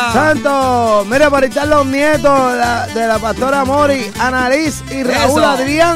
Santo, mira, por ahí están los nietos de la pastora Mori, Annalise y Raúl Adrián.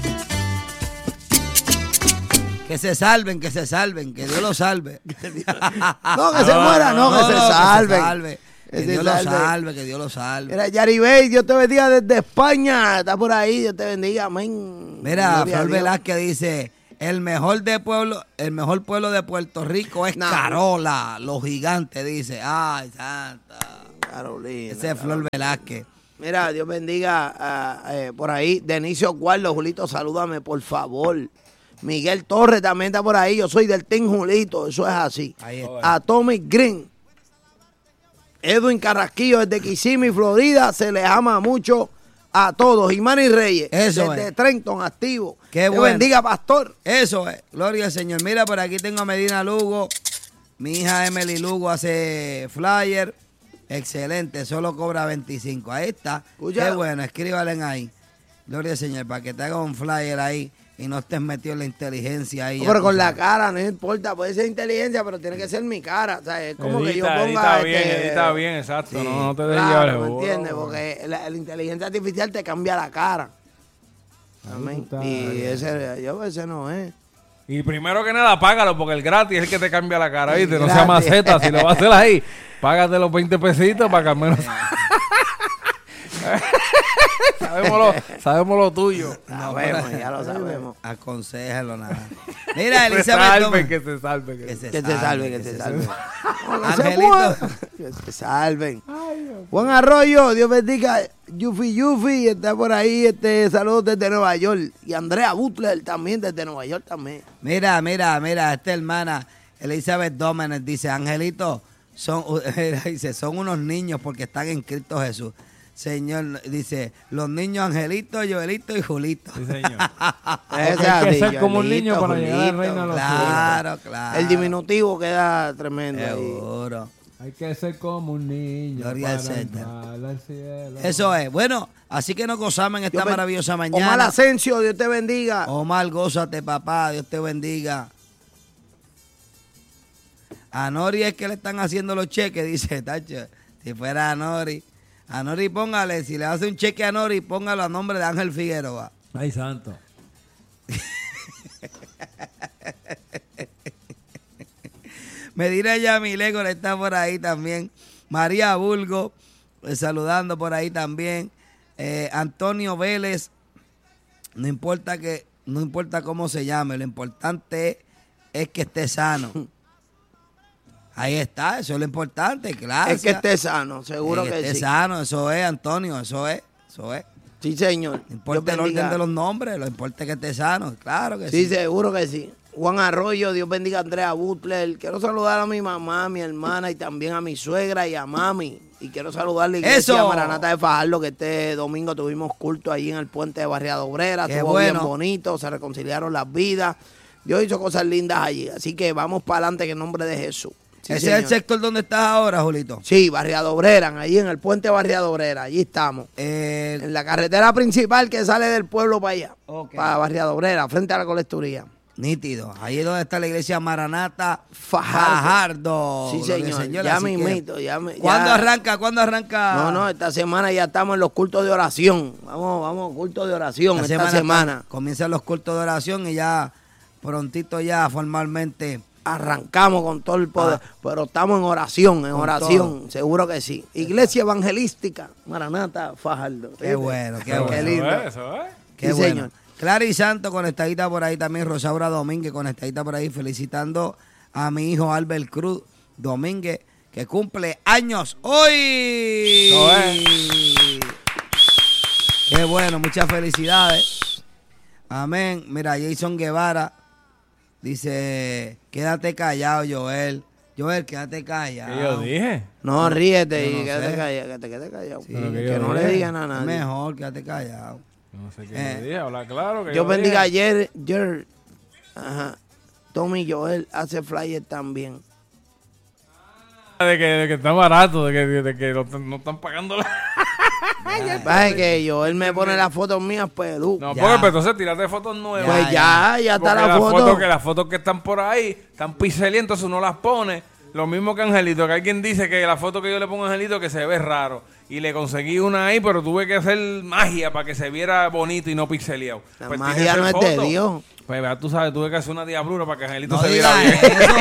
Que se salven, que Dios los salve. No, que se muera, que se salven. Que Dios los salve, que Dios los salve. Mira, Yaribey, Dios te bendiga desde España. Está por ahí, Dios te bendiga, amén. Mira, Flor Velázquez dice, el mejor pueblo de Puerto Rico es Carola, los gigantes, dice. Ay, santa. Carolina. Ese es Flor Velázquez. Mira, Dios bendiga por ahí. Denicio Guardo, Julito, salúdame, por favor. Miguel Torres también está por ahí. Yo soy del Team Julito, eso es así. Ahí está. Atomic Green. Edwin Carrasquillo desde Kissimmee, Florida. Se les ama mucho a todos. Imani Reyes. Eso desde es. Trenton, activo. Qué bueno. Bendiga, pastor. Eso es. Gloria al Señor. Mira, por aquí tengo a Medina Lugo. Mi hija Emily Lugo hace flyer. Excelente. Solo cobra 25. Ahí está. Escucha. Qué bueno. Escríbalen ahí. Gloria al Señor. Para que te haga un flyer ahí. Y no estés metido en la inteligencia ahí. No, pero con la cara, no importa, puede ser inteligencia, pero tiene que ser mi cara. O sea, es como que yo ponga. Edita bien, exacto. Sí, no te dejes claro, llevar. ¿me entiendes? Porque la inteligencia artificial te cambia la cara. Amén. Y ese no es. Y primero que nada, págalo, porque el gratis es el que te cambia la cara, ¿viste? No sea maceta, si lo vas a hacer ahí, págate los 20 pesitos para que al menos... sabemos lo tuyo. Ya lo sabemos. Aconsejalo nada. Mira, Elizabeth. Que se salve. Que se salve. Angelito. Que se salven. Juan Arroyo, Dios bendiga. Yufi, está por ahí. Saludos desde Nueva York. Y Andrea Butler también desde Nueva York también. Mira, esta hermana Elizabeth Domenech dice, Angelito, son unos niños porque están en Cristo Jesús. Señor, dice, los niños Angelito, Joelito y Julito. Sí, señor. Hay que ser como un niño para llegar al reino de los cielos. Claro. El diminutivo queda tremendo. Seguro. Hay que ser como un niño. Gloria al para Señor. entrar al cielo. Eso es. Bueno, así que nos gozamos en esta maravillosa mañana. Omar Asensio, Dios te bendiga. Omar, gózate, papá. Dios te bendiga. A Nori es que le están haciendo los cheques, dice Tacho. Si fuera a Nori, póngale, si le hace un cheque a Nori, póngalo a nombre de Ángel Figueroa. Ay, santo. Medina Yamilego está por ahí también. María Bulgo, saludando por ahí también. Antonio Vélez, no importa cómo se llame, lo importante es que esté sano. Ahí está, eso es lo importante, claro. Es que esté sano, seguro que sí. Esté sano, eso es, Antonio, eso es. Sí, señor. No importa el orden de los nombres, lo importante es que esté sano, claro que sí. Sí, seguro que sí. Juan Arroyo, Dios bendiga a Andrea Butler. Quiero saludar a mi mamá, a mi hermana y también a mi suegra y a mami. Y quiero saludar a la iglesia Maranata de Fajardo, que este domingo tuvimos culto allí en el puente de Barriada Obrera. Estuvo bien bonito, se reconciliaron las vidas. Dios hizo cosas lindas allí. Así que vamos para adelante en el nombre de Jesús. Sí, ¿ese es el sector donde estás ahora, Julito? Sí, Barriada Obrera, allí en el puente Barriada Obrera, allí estamos. En la carretera principal que sale del pueblo para allá, para Barriada Obrera, frente a la colecturía. Nítido, ahí es donde está la iglesia Maranata Fajardo. Sí, señor, ya me invito. ¿Cuándo arranca? No, esta semana ya estamos en los cultos de oración. Vamos, cultos de oración esta semana. Comienzan los cultos de oración y ya prontito ya formalmente... Arrancamos con todo el poder, pero estamos en oración, seguro que sí. Iglesia Evangelística, Maranata Fajardo. Qué bueno, qué lindo. Eso es. Qué bueno. Señor. Clara y Santo conectadita por ahí también, Rosaura Domínguez conectadita por ahí, felicitando a mi hijo Albert Cruz Domínguez, que cumple años hoy. Qué bueno, muchas felicidades. Amén. Mira, Jason Guevara dice, quédate callado, Joel. Joel, quédate callado. ¿Qué yo dije? No, ríete y quédate callado. Sí, que no le digan a nadie. Mejor, quédate callado. No sé qué dije, habla claro. Que Dios bendiga ayer. Tommy Joel hace flyer también. De que está barato, de que no están pagando la... Es que Joel me pone las fotos mías peludas. No, porque pero entonces tírate fotos nuevas. Pues ya está la foto. Que las fotos que están por ahí están pixelientas, entonces uno las pone. Lo mismo que Angelito, que alguien dice que la foto que yo le pongo a Angelito que se ve raro. Y le conseguí una ahí, pero tuve que hacer magia para que se viera bonito y no pixeleado. La Pues magia no es de Dios. Pues ya tú sabes, tuve que hacer una diablura para que Angelito No se viera diga bien. eso.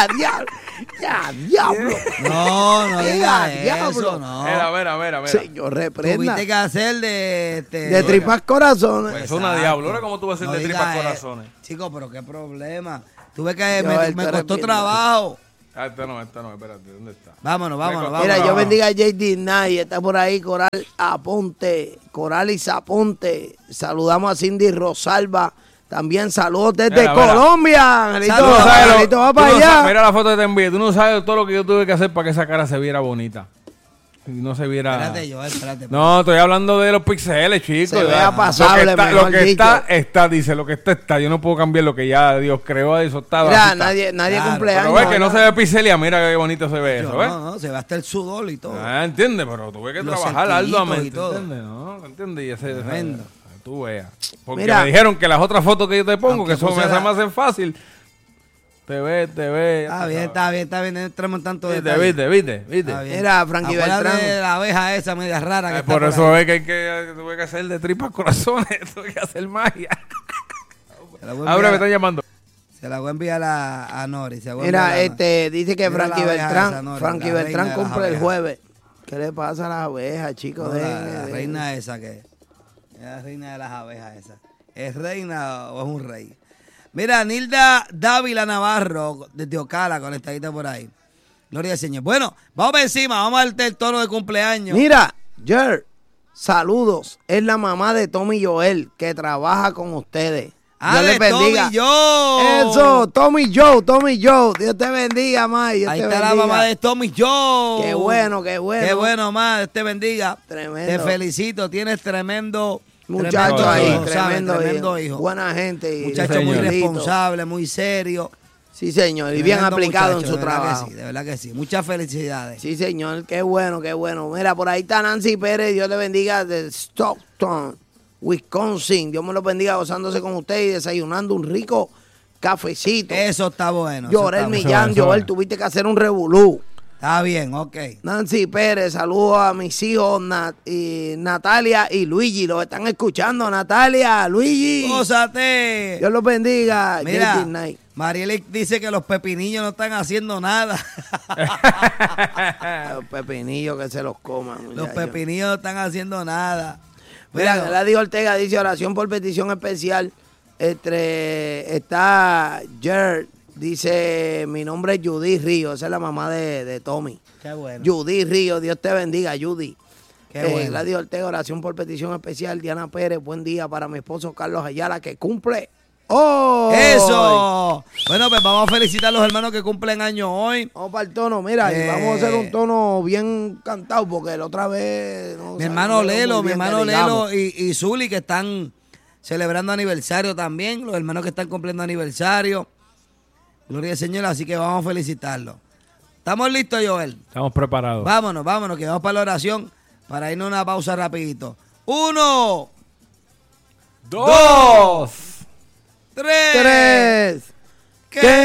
Ya, diablo. No diga Diablo. eso, no. Mira. Señor, reprenda. Tuviste que hacer De tripas corazones. Pues es una diablura, ¿cómo tú vas a hacer No de diga tripas eso. corazones? Chico, pero qué problema. Tuve que, Yo, me tú eres costó bien trabajo. Esta no, espérate, ¿dónde está? Vámonos. Mira, yo bendiga a JD Knight, está por ahí Coral Aponte, Coral y Zaponte. Saludamos a Cindy Rosalba. También saludos desde Mira. Colombia. Angelito, Saludos. Angelito, va para allá. Mira la foto que te envié. Tú no sabes todo lo que yo tuve que hacer para que esa cara se viera bonita. Y no se viera... Espérate, Joel, espérate. No, estoy hablando de los pixeles, chicos. Se vea pasable, lo que está, mejor lo que dicho. está, dice, lo que está. Yo no puedo cambiar lo que ya Dios creó, eso está. Mira, así está. nadie Claro, cumple Pero años. ves que no se ¿verdad? ve pixelia, mira qué bonito se ve eso, ¿ves? No, se va hasta el sudor y todo. Ah, entiendes, pero tuve que Los trabajar cerquillitos arduamente, y todo. ¿entiendes? ¿No? ¿Entiendes? Y ese, Tremendo. tú veas. Porque Mira. me dijeron que las otras fotos que yo te pongo, Aunque que son puse me la- hacen fácil. Te ve. Está bien, no entremos en tanto Viste. Está bien. Mira, Frankie Acuérdate Beltrán. de la abeja esa media rara que está Por eso ahí. es que tuve que hacer de tripas corazones, tuve que hacer magia. Se la voy a Ahora me enviar- están llamando. Se la voy a enviar a Nori. se la voy a Mira, enviar dice que Mira Frankie la abeja Beltrán, esa, Nori, Frankie la Beltrán reina de las cumple el abejas. jueves. ¿Qué le pasa a las abejas, chicos? No, Dejen la de- reina esa que es la reina de las abejas esa. ¿Es reina o es un rey? Mira, Nilda Dávila Navarro, desde Ocala, conectadita por ahí. Gloria al Señor. Bueno, vamos para encima, vamos a darte el tono de cumpleaños. Mira, Jer, saludos. Es la mamá de Tommy Joel que trabaja con ustedes. Dios les de bendiga. Tommy Joe. Eso, Tommy Joe. Dios te bendiga, ma. Dios Ahí te está la bendiga. mamá de Tommy Joe. Qué bueno. Qué bueno, ma. Dios te bendiga. Tremendo. Te felicito. Tienes tremendo Muchacho tremendo ahí, hijo, ¿sabes? tremendo hijo. Buena gente. y Muchacho muy señorito. responsable, muy serio. Sí, señor. Y bien Tremendo aplicado muchacho, en su trabajo. De verdad que sí. Muchas felicidades. Sí, señor. Qué bueno. Mira, por ahí está Nancy Pérez. Dios le bendiga de Stockton, Wisconsin. Dios me lo bendiga gozándose con usted y desayunando un rico cafecito. Eso está bueno. Lloré eso el está Millán, eso Joel, es. tuviste que hacer un revolú. Está bien, ok. Nancy Pérez, saludos a mis hijos Natalia y Luigi. Los están escuchando, Natalia, Luigi. Gózate. Dios los bendiga. Mira, JD Knight. Marieli dice que los pepinillos no están haciendo nada. Los pepinillos que se los coman. Los muchachos. pepinillos no están haciendo nada. Mira, Bueno, Gladys Ortega dice oración por petición especial. Está Jer, dice, mi nombre es Judy Río, esa es la mamá de Tommy. qué bueno. Judy Río, Dios te bendiga, Judy. Qué bueno. Gladys Ortega, oración por petición especial. Diana Pérez, buen día para mi esposo Carlos Ayala, que cumple hoy. ¡Eso! Bueno, pues vamos a felicitar a los hermanos que cumplen años hoy. Vamos para el tono, mira, y vamos a hacer un tono bien cantado, porque la otra vez... no Mi hermano salió muy Lelo, mi bien, hermano que digamos. Lelo y Zuli que están celebrando aniversario también. Los hermanos que están cumpliendo aniversario. Gloria al Señor, así que vamos a felicitarlos. ¿Estamos listos, Joel? Estamos preparados. Vámonos, que vamos para la oración para irnos a una pausa rapidito. 1, 2, 3. Tres. ¡Que